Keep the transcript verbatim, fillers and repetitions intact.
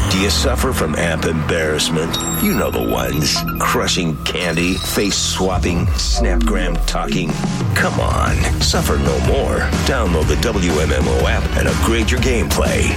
Do you suffer from amp embarrassment? You know the ones. Crushing candy, face-swapping, snapgram-talking. Come on, suffer no more. Download the W M M O app and upgrade your gameplay.